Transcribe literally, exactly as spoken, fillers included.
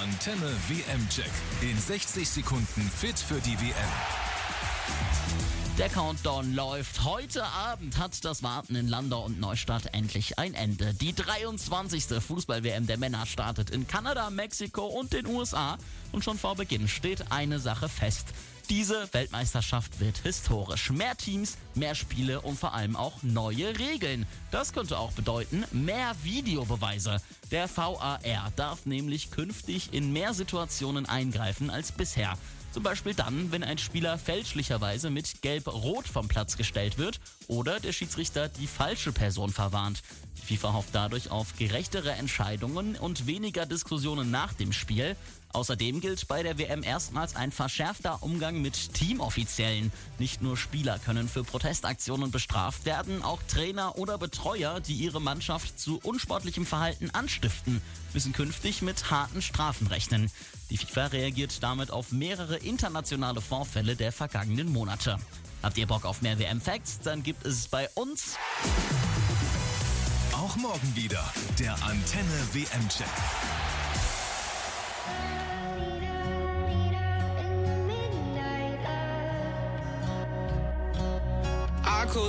Antenne W M-Check. In sechzig Sekunden fit für die W M. Der Countdown läuft. Heute Abend hat das Warten in Landau und Neustadt endlich ein Ende. Die dreiundzwanzigste Fußball-W M der Männer startet in Kanada, Mexiko und den U S A. Und schon vor Beginn steht eine Sache fest. Diese Weltmeisterschaft wird historisch. Mehr Teams, mehr Spiele und vor allem auch neue Regeln. Das könnte auch bedeuten, mehr Videobeweise. Der V A R darf nämlich künftig in mehr Situationen eingreifen als bisher. Zum Beispiel dann, wenn ein Spieler fälschlicherweise mit Gelb-Rot vom Platz gestellt wird oder der Schiedsrichter die falsche Person verwarnt. Die FIFA hofft dadurch auf gerechtere Entscheidungen und weniger Diskussionen nach dem Spiel. Außerdem gilt bei der W M erstmals ein verschärfter Umgang mit Teamoffiziellen. Nicht nur Spieler können für Protestaktionen bestraft werden, auch Trainer oder Betreuer, die ihre Mannschaft zu unsportlichem Verhalten anstiften, müssen künftig mit harten Strafen rechnen. Die FIFA reagiert damit auf mehrere internationale Vorfälle der vergangenen Monate. Habt ihr Bock auf mehr W M-Facts? Dann gibt es bei uns Auch morgen wieder der Antenne W M-Check.